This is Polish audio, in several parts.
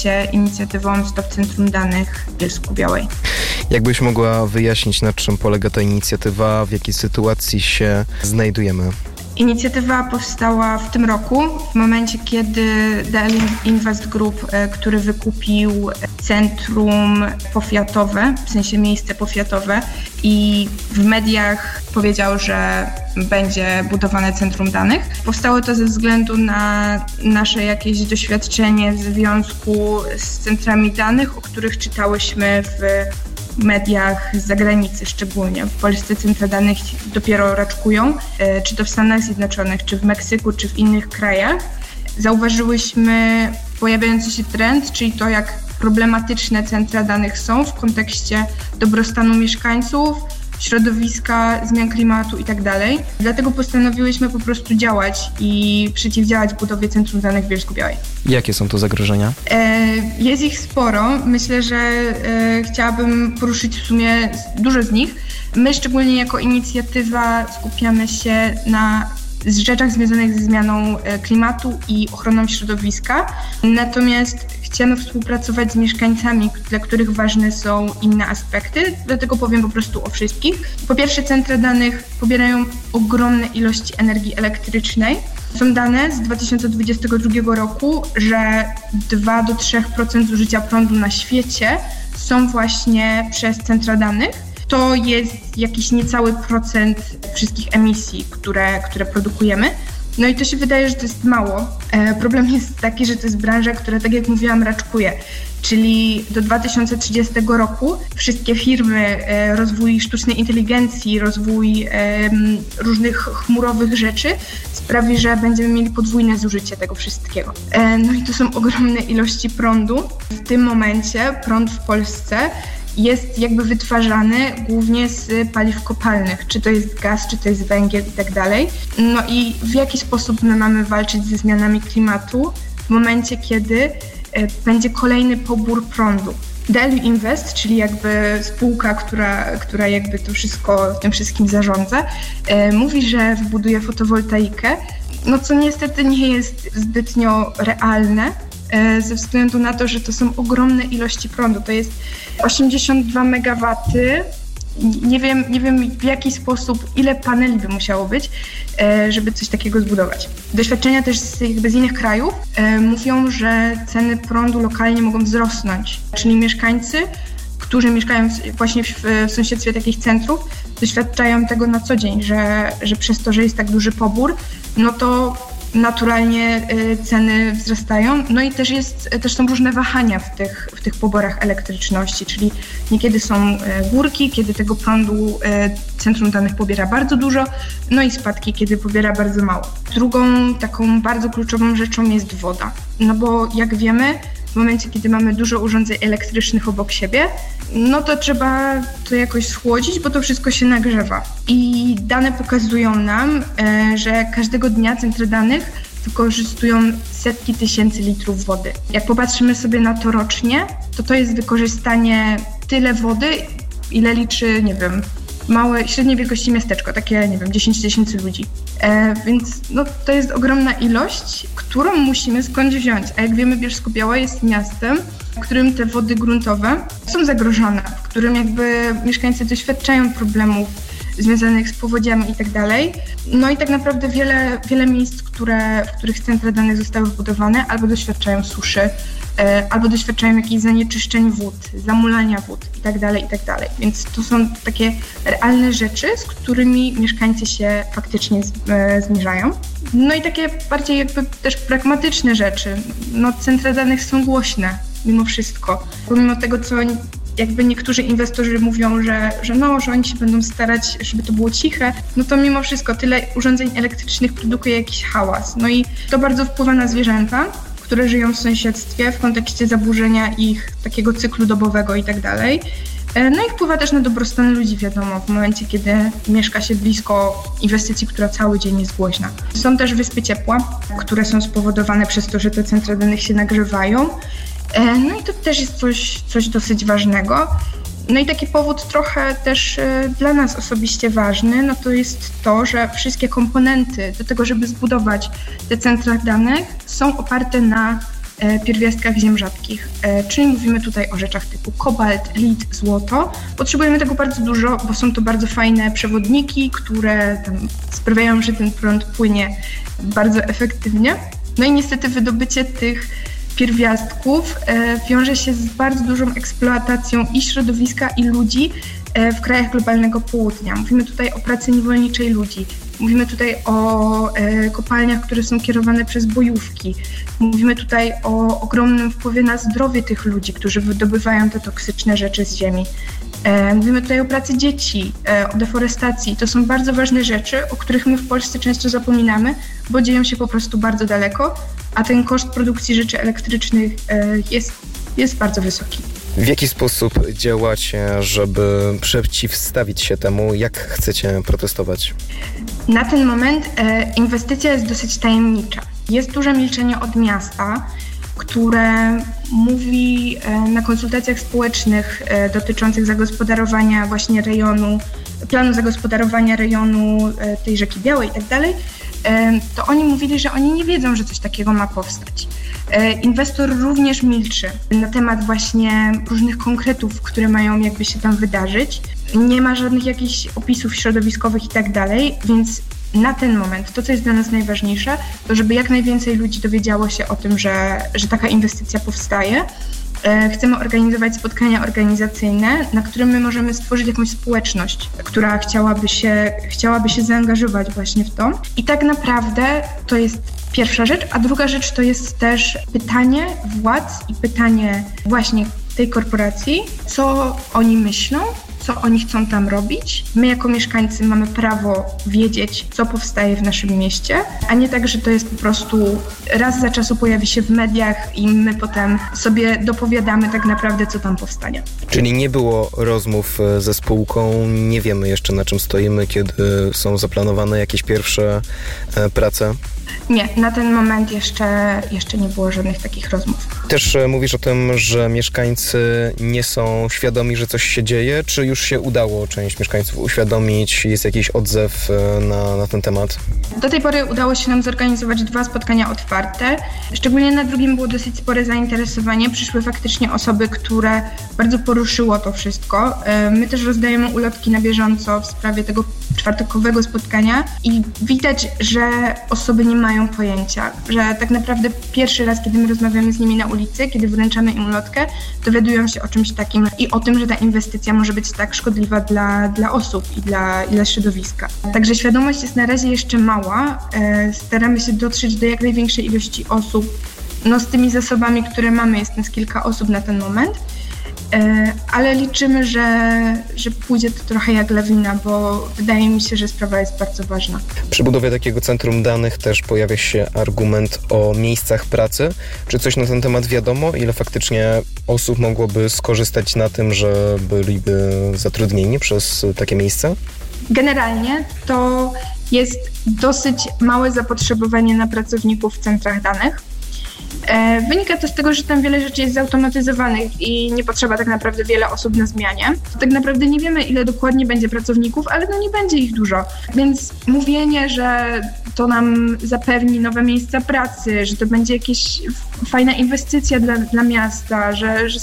inicjatywą Stop Centrum Danych w Bielsku-Białej. Jakbyś mogła wyjaśnić, na czym polega ta inicjatywa, w jakiej sytuacji się znajdujemy? Inicjatywa powstała w tym roku, w momencie, kiedy DL Invest Group, który wykupił centrum powiatowe, w sensie miejsce powiatowe i w mediach powiedział, że będzie budowane centrum danych. Powstało to ze względu na nasze jakieś doświadczenie w związku z centrami danych, o których czytałyśmy w mediach z zagranicy szczególnie. W Polsce centra danych dopiero raczkują, czy to w Stanach Zjednoczonych, czy w Meksyku, czy w innych krajach. Zauważyłyśmy pojawiający się trend, czyli to, jak problematyczne centra danych są w kontekście dobrostanu mieszkańców, środowiska, zmian klimatu itd. Dlatego postanowiłyśmy po prostu działać i przeciwdziałać budowie Centrum Danych w Bielsku-Białej. Jakie są to zagrożenia? Jest ich sporo. Myślę, że chciałabym poruszyć w sumie dużo z nich. My szczególnie jako inicjatywa skupiamy się na rzeczach związanych ze zmianą klimatu i ochroną środowiska. Natomiast chcemy współpracować z mieszkańcami, dla których ważne są inne aspekty, dlatego powiem po prostu o wszystkich. Po pierwsze, centra danych pobierają ogromne ilości energii elektrycznej. Są dane z 2022 roku, że 2-3% zużycia prądu na świecie są właśnie przez centra danych. To jest jakiś niecały procent wszystkich emisji, które produkujemy. No i to się wydaje, że to jest mało. Problem jest taki, że to jest branża, która, tak jak mówiłam, raczkuje. Czyli do 2030 roku wszystkie firmy, rozwój sztucznej inteligencji, rozwój różnych chmurowych rzeczy sprawi, że będziemy mieli podwójne zużycie tego wszystkiego. No i to są ogromne ilości prądu. W tym momencie prąd w Polsce jest jakby wytwarzany głównie z paliw kopalnych, czy to jest gaz, czy to jest węgiel i tak dalej. No i w jaki sposób my mamy walczyć ze zmianami klimatu w momencie, kiedy będzie kolejny pobór prądu. DL Invest, czyli jakby spółka, która jakby to wszystko, tym wszystkim zarządza, mówi, że wybuduje fotowoltaikę, no co niestety nie jest zbytnio realne, ze względu na to, że to są ogromne ilości prądu. To jest 82 MW. Nie wiem w jaki sposób, ile paneli by musiało być, żeby coś takiego zbudować. Doświadczenia też z innych krajów mówią, że ceny prądu lokalnie mogą wzrosnąć. Czyli mieszkańcy, którzy mieszkają właśnie w sąsiedztwie takich centrów, doświadczają tego na co dzień, że przez to, że jest tak duży pobór, no to naturalnie ceny wzrastają. No i też są różne wahania w tych poborach elektryczności, czyli niekiedy są górki, kiedy tego prądu centrum danych pobiera bardzo dużo, no i spadki, kiedy pobiera bardzo mało. Drugą taką bardzo kluczową rzeczą jest woda, no bo jak wiemy, w momencie, kiedy mamy dużo urządzeń elektrycznych obok siebie, no to trzeba to jakoś schłodzić, bo to wszystko się nagrzewa. I dane pokazują nam, że każdego dnia centra danych wykorzystują setki tysięcy litrów wody. Jak popatrzymy sobie na to rocznie, to jest wykorzystanie tyle wody, ile liczy, nie wiem, małe, średniej wielkości miasteczko, takie, nie wiem, 10 tysięcy ludzi. Więc no, to jest ogromna ilość, którą musimy skądś wziąć. A jak wiemy, Bielsko-Biała jest miastem, w którym te wody gruntowe są zagrożone, w którym jakby mieszkańcy doświadczają problemów związanych z powodziami i tak dalej. No i tak naprawdę wiele miejsc, w których centra danych zostały wbudowane, albo doświadczają suszy, albo doświadczają jakichś zanieczyszczeń wód, zamulania wód i tak dalej. Więc to są takie realne rzeczy, z którymi mieszkańcy się faktycznie zmierzają. No i takie bardziej jakby też pragmatyczne rzeczy. No centra danych są głośne mimo wszystko. Pomimo tego, co jakby niektórzy inwestorzy mówią, że oni się będą starać, żeby to było ciche, no to mimo wszystko tyle urządzeń elektrycznych produkuje jakiś hałas. No i to bardzo wpływa na zwierzęta, które żyją w sąsiedztwie w kontekście zaburzenia ich takiego cyklu dobowego i tak dalej. No i wpływa też na dobrostan ludzi, wiadomo, w momencie, kiedy mieszka się blisko inwestycji, która cały dzień jest głośna. Są też wyspy ciepła, które są spowodowane przez to, że te centra danych się nagrzewają. No i to też jest coś dosyć ważnego. No i taki powód trochę też dla nas osobiście ważny, no to jest to, że wszystkie komponenty do tego, żeby zbudować te centra danych, są oparte na pierwiastkach ziem rzadkich, czyli mówimy tutaj o rzeczach typu kobalt, lit, złoto. Potrzebujemy tego bardzo dużo, bo są to bardzo fajne przewodniki, które tam sprawiają, że ten prąd płynie bardzo efektywnie. No i niestety wydobycie tych pierwiastków wiąże się z bardzo dużą eksploatacją i środowiska, i ludzi w krajach globalnego południa. Mówimy tutaj o pracy niewolniczej ludzi. Mówimy tutaj o kopalniach, które są kierowane przez bojówki. Mówimy tutaj o ogromnym wpływie na zdrowie tych ludzi, którzy wydobywają te toksyczne rzeczy z ziemi. Mówimy tutaj o pracy dzieci, o deforestacji. To są bardzo ważne rzeczy, o których my w Polsce często zapominamy, bo dzieją się po prostu bardzo daleko, a ten koszt produkcji rzeczy elektrycznych jest bardzo wysoki. W jaki sposób działacie, żeby przeciwstawić się temu? Jak chcecie protestować? Na ten moment inwestycja jest dosyć tajemnicza. Jest duże milczenie od miasta, które mówi na konsultacjach społecznych dotyczących zagospodarowania właśnie rejonu, planu zagospodarowania rejonu tej Rzeki Białej i tak dalej, to oni mówili, że oni nie wiedzą, że coś takiego ma powstać. Inwestor również milczy na temat właśnie różnych konkretów, które mają jakby się tam wydarzyć. Nie ma żadnych jakichś opisów środowiskowych i tak dalej, więc na ten moment to, co jest dla nas najważniejsze, to żeby jak najwięcej ludzi dowiedziało się o tym, że taka inwestycja powstaje. Chcemy organizować spotkania organizacyjne, na którym my możemy stworzyć jakąś społeczność, która chciałaby się zaangażować właśnie w to. I tak naprawdę to jest pierwsza rzecz, a druga rzecz to jest też pytanie władz i pytanie właśnie tej korporacji, co oni myślą, co oni chcą tam robić. My jako mieszkańcy mamy prawo wiedzieć, co powstaje w naszym mieście, a nie tak, że to jest po prostu raz za czasu pojawi się w mediach i my potem sobie dopowiadamy tak naprawdę, co tam powstanie. Czyli nie było rozmów ze spółką, nie wiemy jeszcze, na czym stoimy, kiedy są zaplanowane jakieś pierwsze prace? Nie, na ten moment jeszcze nie było żadnych takich rozmów. Też mówisz o tym, że mieszkańcy nie są świadomi, że coś się dzieje, czy już się udało część mieszkańców uświadomić? Jest jakiś odzew na ten temat? Do tej pory udało się nam zorganizować 2 spotkania otwarte. Szczególnie na drugim było dosyć spore zainteresowanie. Przyszły faktycznie osoby, które bardzo poruszyło to wszystko. My też rozdajemy ulotki na bieżąco w sprawie tego czwartkowego spotkania i widać, że osoby nie mają pojęcia, że tak naprawdę pierwszy raz, kiedy my rozmawiamy z nimi na ulicy, kiedy wręczamy im ulotkę, dowiadują się o czymś takim i o tym, że ta inwestycja może być tak szkodliwa dla osób i dla środowiska. Także świadomość jest na razie jeszcze mała. Staramy się dotrzeć do jak największej ilości osób. Z tymi zasobami, które mamy, jest nas kilka osób na ten moment. Ale liczymy, że pójdzie to trochę jak lawina, bo wydaje mi się, że sprawa jest bardzo ważna. Przy budowie takiego centrum danych też pojawia się argument o miejscach pracy. Czy coś na ten temat wiadomo? Ile faktycznie osób mogłoby skorzystać na tym, że byliby zatrudnieni przez takie miejsce? Generalnie to jest dosyć małe zapotrzebowanie na pracowników w centrach danych. Wynika to z tego, że tam wiele rzeczy jest zautomatyzowanych i nie potrzeba tak naprawdę wiele osób na zmianie. Tak naprawdę nie wiemy, ile dokładnie będzie pracowników, ale nie będzie ich dużo. Więc mówienie, że to nam zapewni nowe miejsca pracy, że to będzie jakaś fajna inwestycja dla miasta,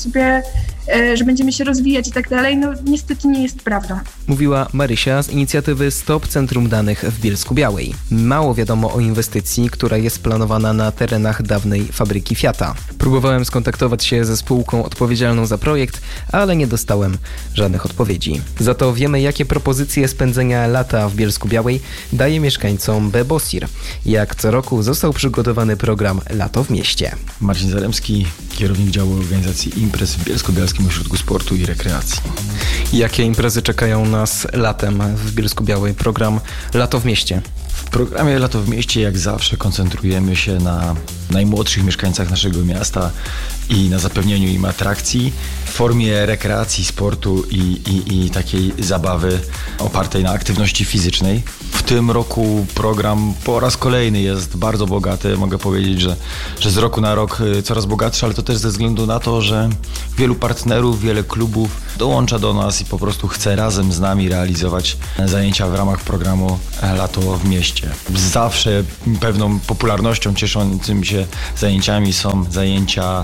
że będziemy się rozwijać i tak dalej, niestety nie jest prawdą. Mówiła Marysia z inicjatywy Stop Centrum Danych w Bielsku-Białej. Mało wiadomo o inwestycji, która jest planowana na terenach dawnej fabryki Fiata. Próbowałem skontaktować się ze spółką odpowiedzialną za projekt, ale nie dostałem żadnych odpowiedzi. Za to wiemy, jakie propozycje spędzenia lata w Bielsku-Białej daje mieszkańcom Bebosir. Jak co roku został przygotowany program Lato w mieście. Marcin Zaremski, kierownik działu organizacji imprez w Bielsko-Białskim Ośrodku Sportu i Rekreacji. Jakie imprezy czekają nas latem w Bielsku-Białej? Program Lato w mieście. W programie Lato w mieście jak zawsze koncentrujemy się na najmłodszych mieszkańcach naszego miasta i na zapewnieniu im atrakcji w formie rekreacji, sportu i takiej zabawy opartej na aktywności fizycznej. W tym roku program po raz kolejny jest bardzo bogaty. Mogę powiedzieć, że z roku na rok coraz bogatszy, ale to też ze względu na to, że wielu partnerów, wiele klubów dołącza do nas i po prostu chce razem z nami realizować zajęcia w ramach programu Lato w mieście. Zawsze pewną popularnością cieszącym się zajęciami są zajęcia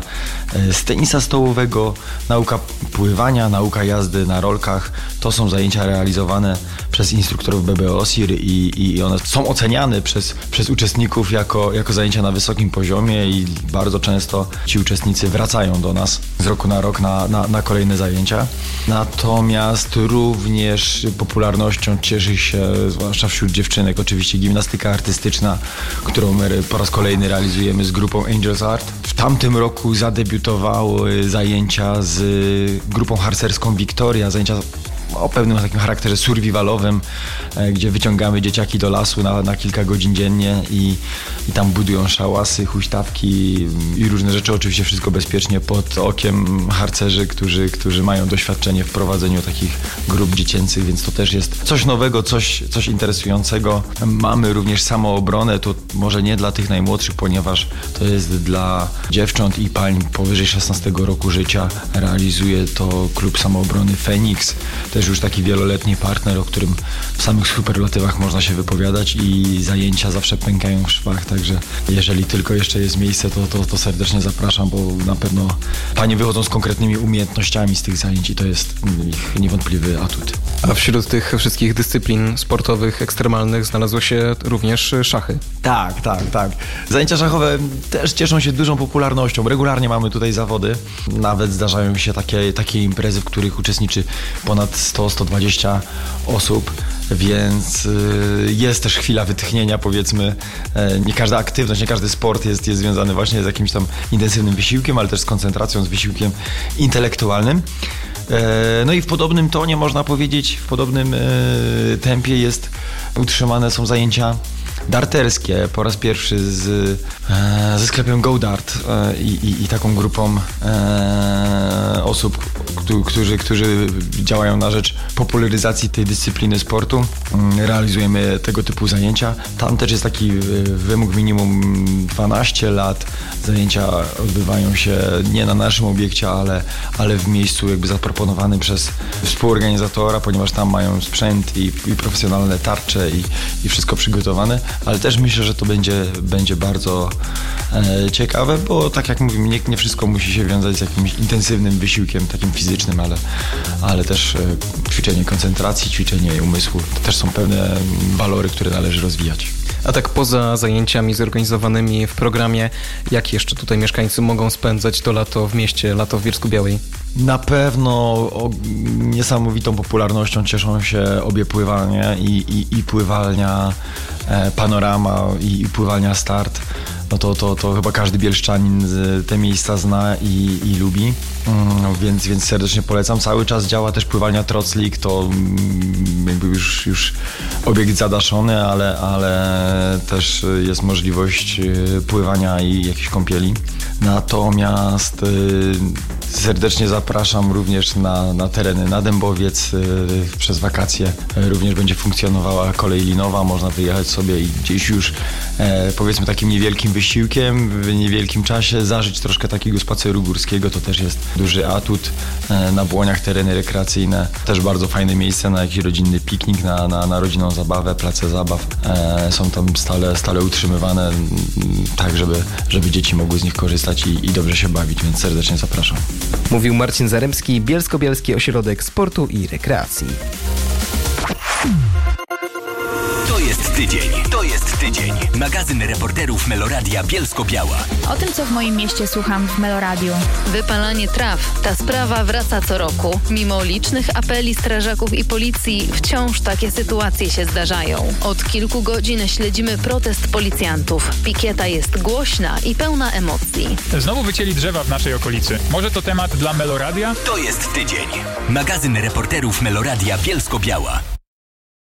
z tenisa stołowego, nauka pływania, nauka jazdy na rolkach. To są zajęcia realizowane przez instruktorów BBOSIR i one są oceniane przez uczestników jako zajęcia na wysokim poziomie i bardzo często ci uczestnicy wracają do nas z roku na rok na kolejne zajęcia. Natomiast również popularnością cieszy się, zwłaszcza wśród dziewczynek, oczywiście gimnastyka artystyczna, którą my po raz kolejny realizujemy z grupą Angels Art. W tamtym roku zadebiutowały zajęcia z grupą harcerską Victoria, zajęcia o pewnym takim charakterze survivalowym, gdzie wyciągamy dzieciaki do lasu na kilka godzin dziennie i tam budują szałasy, huśtawki i różne rzeczy. Oczywiście wszystko bezpiecznie pod okiem harcerzy, którzy mają doświadczenie w prowadzeniu takich grup dziecięcych, więc to też jest coś nowego, coś interesującego. Mamy również samoobronę, to może nie dla tych najmłodszych, ponieważ to jest dla dziewcząt i pań powyżej 16 roku życia. Realizuje to klub samoobrony Feniks, też już taki wieloletni partner, o którym w samych superlatywach można się wypowiadać i zajęcia zawsze pękają w szwach, także jeżeli tylko jeszcze jest miejsce, to serdecznie zapraszam, bo na pewno panie wychodzą z konkretnymi umiejętnościami z tych zajęć i to jest ich niewątpliwy atut. A wśród tych wszystkich dyscyplin sportowych, ekstremalnych znalazło się również szachy. Tak. Zajęcia szachowe też cieszą się dużą popularnością. Regularnie mamy tutaj zawody. Nawet zdarzają się takie imprezy, w których uczestniczy ponad 100-120 osób, więc jest też chwila wytchnienia, powiedzmy. Nie każda aktywność, nie każdy sport jest związany właśnie z jakimś tam intensywnym wysiłkiem, ale też z koncentracją, z wysiłkiem intelektualnym. No i w podobnym tonie, można powiedzieć, w podobnym tempie utrzymane są zajęcia darterskie. Po raz pierwszy ze sklepem Go Dart i taką grupą osób, którzy działają na rzecz popularyzacji tej dyscypliny sportu. Realizujemy tego typu zajęcia. Tam też jest taki wymóg minimum 12 lat. Zajęcia odbywają się nie na naszym obiekcie, ale w miejscu jakby zaproponowanym przez współorganizatora, ponieważ tam mają sprzęt i profesjonalne tarcze i wszystko przygotowane, ale też myślę, że to będzie bardzo ciekawe, bo tak jak mówimy, nie wszystko musi się wiązać z jakimś intensywnym wysiłkiem takim fizycznym, ale też ćwiczenie koncentracji, ćwiczenie umysłu, to też są pewne walory, które należy rozwijać. A tak poza zajęciami zorganizowanymi w programie, jak jeszcze tutaj mieszkańcy mogą spędzać to lato w mieście, lato w Bielsku-Białej? Na pewno niesamowitą popularnością cieszą się obie pływanie i pływalnia Panorama i pływalnia Start. No to chyba każdy bielszczanin te miejsca zna i lubi, więc serdecznie polecam. Cały czas działa też pływalnia Troclik, to jakby już obiekt zadaszony, ale też jest możliwość pływania i jakiejś kąpieli. Natomiast serdecznie zapraszam również na tereny na Dębowiec. Przez wakacje również będzie funkcjonowała kolej linowa. Można wyjechać sobie i gdzieś już powiedzmy takim niewielkim wysiłkiem, w niewielkim czasie zażyć troszkę takiego spaceru górskiego. To też jest duży atut. Na Błoniach tereny rekreacyjne. Też bardzo fajne miejsce na jakiś rodzinny piknik, na rodzinną zabawę, place zabaw. Są tam stale utrzymywane tak, żeby dzieci mogły z nich korzystać i dobrze się bawić, więc serdecznie zapraszam. Mówił Marcin Zaremski, Bielsko-Bialski Ośrodek Sportu i Rekreacji. To jest tydzień. Magazyn reporterów Meloradia Bielsko-Biała. O tym, co w moim mieście słucham w Meloradiu. Wypalanie traw. Ta sprawa wraca co roku. Mimo licznych apeli strażaków i policji, wciąż takie sytuacje się zdarzają. Od kilku godzin śledzimy protest policjantów. Pikieta jest głośna i pełna emocji. Znowu wycięli drzewa w naszej okolicy. Może to temat dla Meloradia? To jest tydzień. Magazyn reporterów Meloradia Bielsko-Biała.